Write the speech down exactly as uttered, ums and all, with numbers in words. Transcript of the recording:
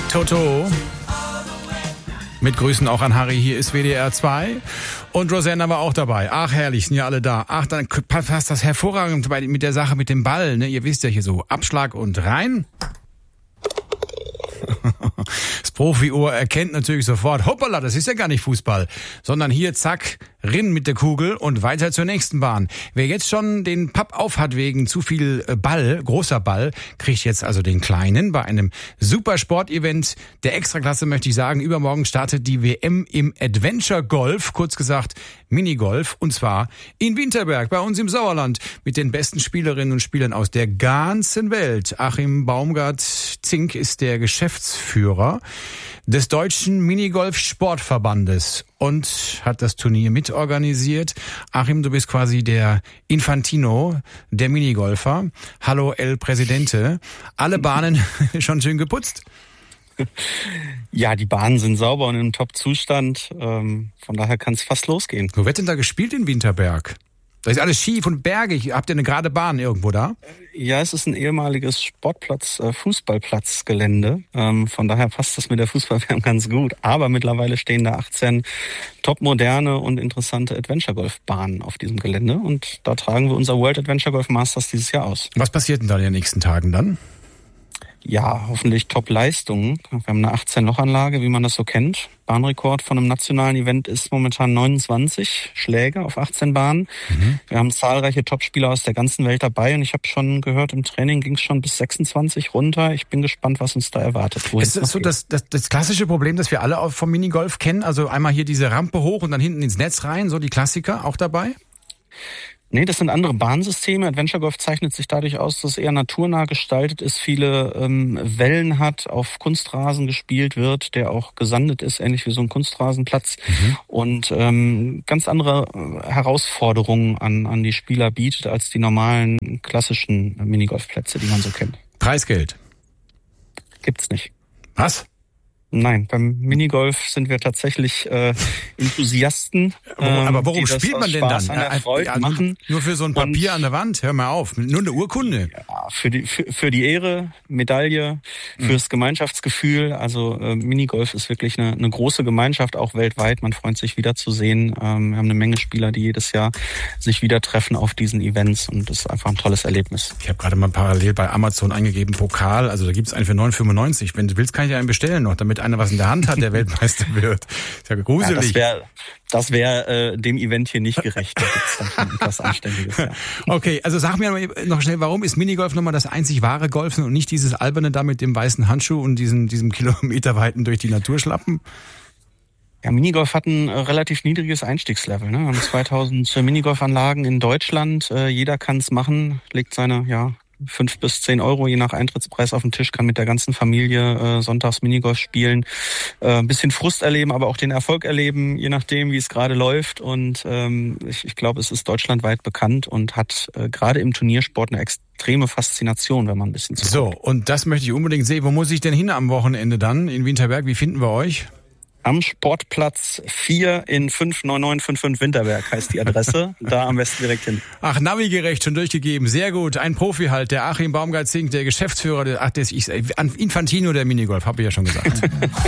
Toto. Mit Grüßen auch an Harry, hier ist W D R zwei. Und Rosanna war auch dabei. Ach, herrlich, sind ja alle da. Ach, dann passt das hervorragend bei, mit der Sache mit dem Ball. Ne? Ihr wisst ja hier so, Abschlag und rein. Das Profi-Ohr erkennt natürlich sofort, hoppala, das ist ja gar nicht Fußball, sondern hier, zack, rinn mit der Kugel und weiter zur nächsten Bahn. Wer jetzt schon den Papp auf hat wegen zu viel Ball, großer Ball, kriegt jetzt also den kleinen bei einem Supersport-Event der Extraklasse, möchte ich sagen. Übermorgen startet die W M im Adventure Golf, kurz gesagt Minigolf, und zwar in Winterberg, bei uns im Sauerland, mit den besten Spielerinnen und Spielern aus der ganzen Welt. Achim Baumgart-Zink ist der Geschäftsführer des Deutschen Minigolf-Sportverbandes und hat das Turnier mitorganisiert. Achim, du bist quasi der Infantino der Minigolfer. Hallo El Presidente. Alle Bahnen schon schön geputzt? Ja, die Bahnen sind sauber und im Top-Zustand. Ähm, von daher kann es fast losgehen. Wo wird denn da gespielt in Winterberg? Da ist alles schief und bergig. Habt ihr eine gerade Bahn irgendwo da? Ja, es ist ein ehemaliges Sportplatz, äh, Fußballplatzgelände. Ähm, von daher passt das mit der Fußballwärme ganz gut. Aber mittlerweile stehen da achtzehn topmoderne und interessante Adventure-Golf-Bahnen auf diesem Gelände. Und da tragen wir unser World Adventure Golf Masters dieses Jahr aus. Was passiert denn da in den nächsten Tagen dann? Ja, hoffentlich Top-Leistungen. Wir haben eine achtzehn-Loch-Anlage, wie man das so kennt. Bahnrekord von einem nationalen Event ist momentan neunundzwanzig Schläge auf achtzehn Bahnen. Mhm. Wir haben zahlreiche Topspieler aus der ganzen Welt dabei und ich habe schon gehört, im Training ging es schon bis sechsundzwanzig runter. Ich bin gespannt, was uns da erwartet. Ist das so das, das, das klassische Problem, das wir alle vom Minigolf kennen? Also einmal hier diese Rampe hoch und dann hinten ins Netz rein, so die Klassiker auch dabei? Nee, das sind andere Bahnsysteme. Adventure Golf zeichnet sich dadurch aus, dass es eher naturnah gestaltet ist, viele ähm, Wellen hat, auf Kunstrasen gespielt wird, der auch gesandet ist, ähnlich wie so ein Kunstrasenplatz. Mhm. Und ähm, ganz andere Herausforderungen an, an die Spieler bietet, als die normalen klassischen Minigolfplätze, die man so kennt. Preisgeld? Gibt's nicht. Was? Nein, beim Minigolf sind wir tatsächlich äh, Enthusiasten. Ähm, Aber worum spielt man denn Spaß dann? An der Freude ja, machen. Nur für so ein Papier und, an der Wand? Hör mal auf, nur eine Urkunde. Ja, für die für, für die Ehre, Medaille, fürs mhm. Gemeinschaftsgefühl. Also äh, Minigolf ist wirklich eine, eine große Gemeinschaft, auch weltweit. Man freut sich wiederzusehen. Ähm, wir haben eine Menge Spieler, die jedes Jahr sich wieder treffen auf diesen Events und das ist einfach ein tolles Erlebnis. Ich habe gerade mal parallel bei Amazon eingegeben, Pokal. Also da gibt's einen für neun fünfundneunzig. Wenn du willst, kann ich dir einen bestellen noch, damit einer was in der Hand hat, der Weltmeister wird. Ist ja gruselig. Ja, das wäre das wär, äh, dem Event hier nicht gerecht. Da gibt's dann schon etwas Anständiges. Ja. Okay, also sag mir noch schnell, warum ist Minigolf nochmal das einzig wahre Golfen und nicht dieses alberne da mit dem weißen Handschuh und diesem, diesem kilometerweiten durch die Natur schlappen? Ja, Minigolf hat ein äh, relativ niedriges Einstiegslevel. Ne? Wir haben zweitausend Minigolfanlagen in Deutschland. Äh, jeder kann es machen, legt seine, ja, fünf bis zehn Euro je nach Eintrittspreis auf den Tisch, kann mit der ganzen Familie äh, sonntags Minigolf spielen, äh, ein bisschen Frust erleben, aber auch den Erfolg erleben, je nachdem, wie es gerade läuft. Und ähm, ich, ich glaube, es ist deutschlandweit bekannt und hat äh, gerade im Turniersport eine extreme Faszination, wenn man ein bisschen zuguckt. So, und das möchte ich unbedingt sehen. Wo muss ich denn hin am Wochenende dann in Winterberg? Wie finden wir euch? Am Sportplatz vier in fünf neun neun fünf fünf Winterberg heißt die Adresse. Da am besten direkt hin. Ach, Navigerecht schon durchgegeben. Sehr gut. Ein Profi halt, der Achim Baumgart-Zink, der Geschäftsführer, der, ach, der ist Infantino der Minigolf, habe ich ja schon gesagt.